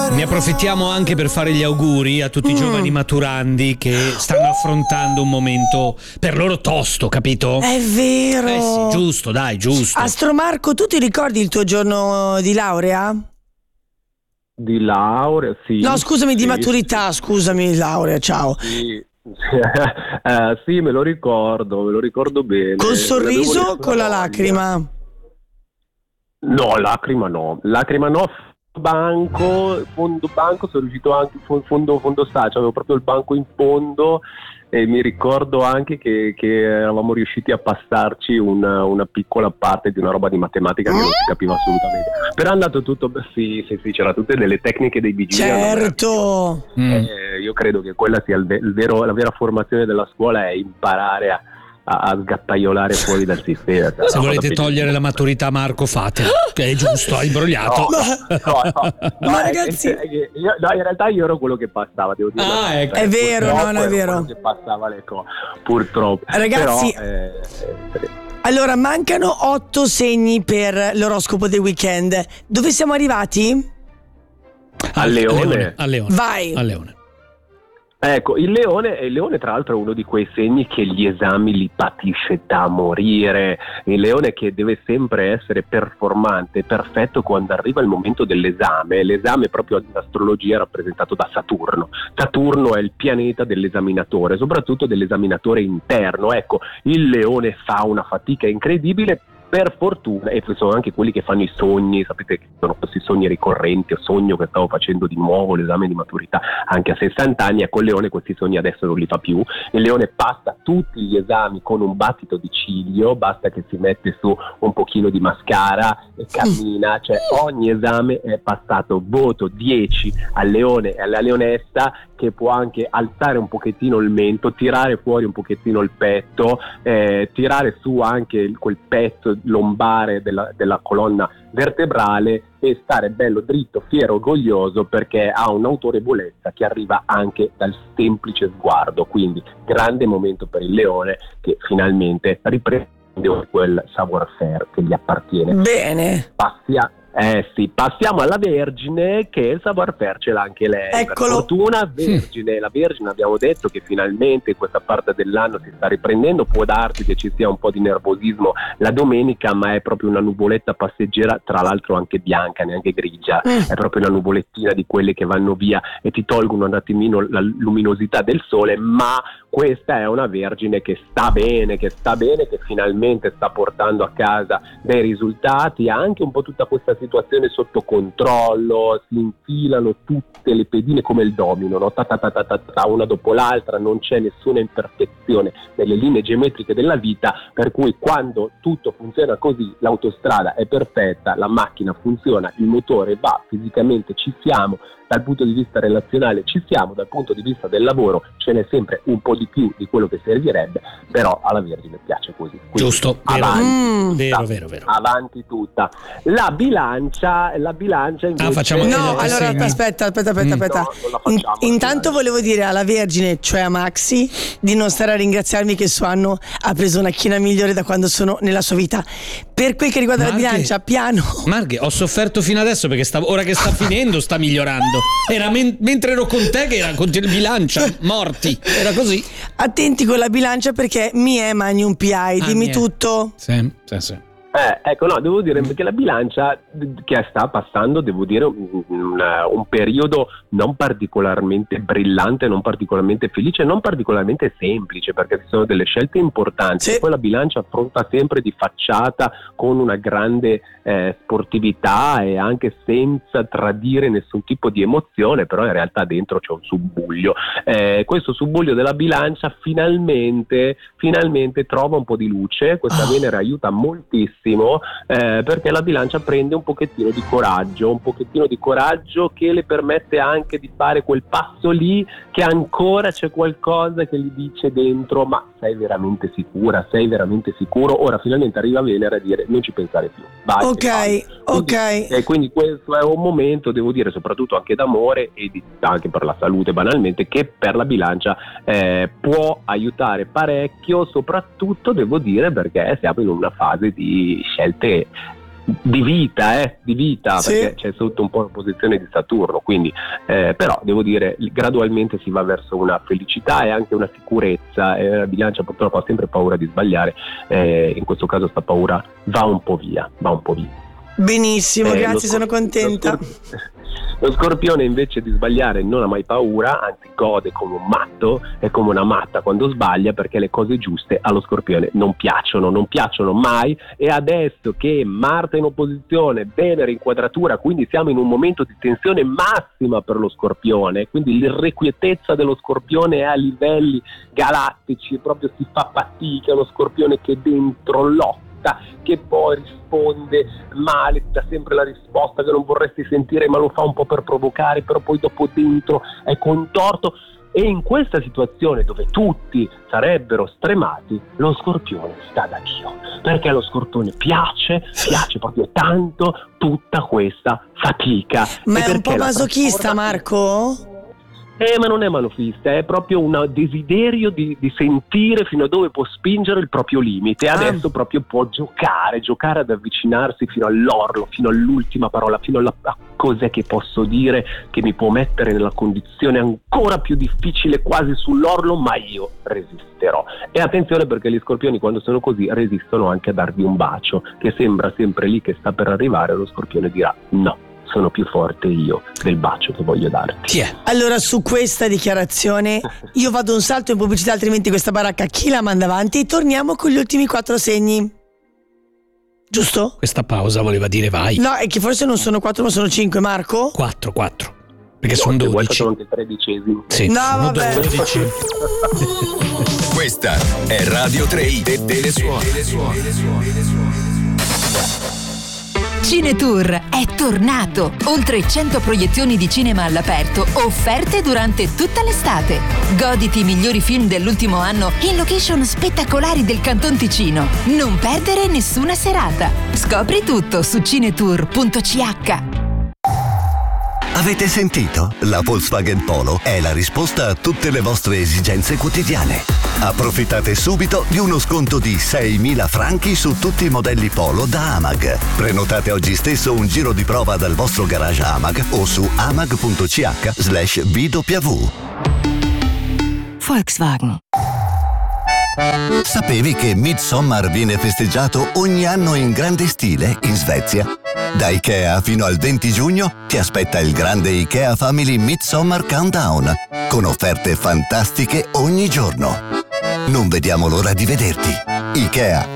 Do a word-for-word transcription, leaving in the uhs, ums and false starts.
Ne approfittiamo anche per fare gli auguri a tutti i Mm. giovani maturandi che stanno affrontando un momento per loro tosto, capito? È vero. Eh sì, giusto, dai, giusto. Astro Marco, tu ti ricordi il tuo giorno di laurea? Di laurea, sì. No, scusami, di sì, maturità, scusami, laurea, ciao. Sì, Eh, sì, me lo ricordo, me lo ricordo bene. Col Non sorriso avevo o nessuna con la voglia. lacrima? No, lacrima no, lacrima no. Banco, fondo banco, sono riuscito anche fondo fondo saccio, avevo proprio il banco in fondo e mi ricordo anche che, che eravamo riusciti a passarci una, una piccola parte di una roba di matematica che non si capiva assolutamente. Però è andato tutto, sì, sì, sì, c'era tutte delle tecniche dei vigili. Certo. Mm. Eh, io credo che quella sia il, ve- il vero, la vera formazione della scuola, è imparare a, a, a sgattaiolare fuori dal sistema. Se volete togliere la maturità, Marco, fatelo, che è giusto, hai imbrogliato. No, no, no, no, Ma è- ragazzi- è- è che io- no, in realtà io ero quello che passava, devo dire. Ah, ecco. È vero, Purtroppo no, no, è ero vero. quello che passava le cose, purtroppo. Ragazzi- Però, eh, eh, Allora, mancano otto segni per l'oroscopo del weekend. Dove siamo arrivati? Al leone. Al leone. Vai. Al leone. Ecco, il leone, il leone tra l'altro è uno di quei segni che gli esami li patisce da morire. Il leone che deve sempre essere performante, perfetto quando arriva il momento dell'esame. L'esame proprio in astrologia è rappresentato da Saturno. Saturno è il pianeta dell'esaminatore, soprattutto dell'esaminatore interno. Ecco, il leone fa una fatica incredibile. Per fortuna, e sono anche quelli che fanno i sogni, sapete che sono questi sogni ricorrenti, o sogno che stavo facendo di nuovo l'esame di maturità anche a sessanta anni, e con Leone questi sogni adesso non li fa più. Il Leone passa tutti gli esami con un battito di ciglio, basta che si mette su un pochino di mascara e cammina, cioè ogni esame è passato. Voto dieci al Leone e alla Leonessa, che può anche alzare un pochettino il mento, tirare fuori un pochettino il petto, eh, tirare su anche il- quel pezzo lombare della, della colonna vertebrale e stare bello dritto, fiero, orgoglioso, perché ha un'autorevolezza che arriva anche dal semplice sguardo. Quindi grande momento per il leone, che finalmente riprende quel savoir-faire che gli appartiene. Bene. Passia- eh sì, passiamo alla Vergine, che il savoir-faire ce l'ha anche lei. Eccolo. Per fortuna, Vergine, la Vergine abbiamo detto che finalmente in questa parte dell'anno si sta riprendendo. Può darsi che ci sia un po' di nervosismo la domenica, ma è proprio una nuvoletta passeggera, tra l'altro anche bianca, neanche grigia, Mm. è proprio una nuvolettina di quelle che vanno via e ti tolgono un attimino la luminosità del sole. Ma questa è una Vergine che sta bene, che sta bene, che finalmente sta portando a casa dei risultati, ha anche un po' tutta questa situazione sotto controllo, si infilano tutte le pedine come il domino, no? ta, ta, ta, ta, ta, ta, una dopo l'altra, non c'è nessuna imperfezione nelle linee geometriche della vita, per cui quando tutto funziona così, l'autostrada è perfetta, la macchina funziona, il motore va, fisicamente ci siamo, dal punto di vista relazionale ci siamo, dal punto di vista del lavoro ce n'è sempre un po' di più di quello che servirebbe, però alla Vergine piace così. Quindi Giusto, vero. avanti, Mm. Vero, tutta, vero, vero. avanti tutta. La bilancia, la bilancia invece... Ah, facciamo anche gli No, altri allora segni. aspetta, aspetta, aspetta, Mm. aspetta. No, non la In- facciamo, intanto dai. volevo dire alla Vergine, cioè a Maxi, di non stare a ringraziarmi che il suo anno ha preso una china migliore da quando sono nella sua vita. Per quel che riguarda Marghe. la bilancia, piano. Marghe, ho sofferto fino adesso perché stavo, ora che sta finendo sta migliorando. Era men- mentre ero con te che era con il bilancia, morti. Era così. Attenti con la bilancia perché mi è magnum P I, Ah, dimmi mi è. tutto. Sì, sì, sì. Eh, ecco, no, devo dire che la bilancia d- che sta passando, devo dire, un, un, un periodo non particolarmente brillante, non particolarmente felice, non particolarmente semplice, perché ci sono delle scelte importanti. Sì. E poi la bilancia affronta sempre di facciata, con una grande eh, sportività e anche senza tradire nessun tipo di emozione, però in realtà dentro c'è un subbuglio. Eh, questo subbuglio della bilancia finalmente, finalmente trova un po' di luce. Questa Oh. Venere aiuta moltissimo, eh, perché la bilancia prende un pochettino di coraggio, un pochettino di coraggio che le permette anche di fare quel passo lì, che ancora c'è qualcosa che gli dice dentro: ma sei veramente sicura? Sei veramente sicuro? Ora finalmente arriva Venere a dire: non ci pensare più, vai. Ok, e fallo. Quindi, ok. e quindi questo è un momento, devo dire, soprattutto anche d'amore e di, anche per la salute banalmente, che per la bilancia eh, può aiutare parecchio, soprattutto devo dire perché siamo in una fase di scelte di vita, eh, di vita, sì. perché c'è sotto un po' la posizione di Saturno, quindi eh, però devo dire gradualmente si va verso una felicità e anche una sicurezza. eh, la bilancia purtroppo ha sempre paura di sbagliare, eh, in questo caso sta paura va un po' via, va un po' via. Benissimo, Eh, grazie, lo sono scor- contenta. Lo, scor- lo Scorpione invece di sbagliare non ha mai paura, anzi gode come un matto, è come una matta quando sbaglia, perché le cose giuste allo Scorpione non piacciono, non piacciono mai. E adesso che Marte in opposizione, Venere in quadratura, quindi siamo in un momento di tensione massima per lo Scorpione, quindi l'irrequietezza dello Scorpione è a livelli galattici, proprio si fa fatica, lo Scorpione che dentro lotta, che poi risponde male, ti dà sempre la risposta che non vorresti sentire, ma lo fa un po' per provocare, però poi dopo dentro è contorto. E in questa situazione dove tutti sarebbero stremati, lo Scorpione sta da Dio, perché allo Scorpione piace, piace proprio tanto tutta questa fatica. Ma E è un po' perché la masochista, trasforma- Marco? Eh, ma non è manofista, è proprio un desiderio di, di sentire fino a dove può spingere il proprio limite. Adesso Ah. proprio può giocare, giocare ad avvicinarsi fino all'orlo, fino all'ultima parola, fino alla a cos'è che posso dire che mi può mettere nella condizione ancora più difficile, quasi sull'orlo, ma io resisterò. E attenzione, perché gli Scorpioni quando sono così resistono anche a darvi un bacio, che sembra sempre lì che sta per arrivare, lo Scorpione dirà no, sono più forte io del bacio che voglio darti. Chi è? Allora, su questa dichiarazione io vado un salto in pubblicità, altrimenti questa baracca chi la manda avanti, e torniamo con gli ultimi quattro segni. Giusto? Questa pausa voleva dire vai. No, è che forse non sono quattro ma sono cinque, Marco? quattro, quattro. Perché No, sono se vuoi dodici. facciamo anche tredicesimi. Sì, No, sono vabbè. dodici. Questa è Radio tre de Telesuoni. Cinetour è tornato! Oltre cento proiezioni di cinema all'aperto offerte durante tutta l'estate. Goditi i migliori film dell'ultimo anno in location spettacolari del Canton Ticino. Non perdere nessuna serata. Scopri tutto su cinetour punto c h. Avete sentito? La Volkswagen Polo è la risposta a tutte le vostre esigenze quotidiane. Approfittate subito di uno sconto di seimila franchi su tutti i modelli Polo da Amag. Prenotate oggi stesso un giro di prova dal vostro garage Amag o su amag punto c h slash b w. Volkswagen. Sapevi che Midsommar viene festeggiato ogni anno in grande stile in Svezia? Da Ikea fino al venti giugno ti aspetta il grande Ikea Family Midsommar Countdown, con offerte fantastiche ogni giorno. Non vediamo l'ora di vederti. Ikea.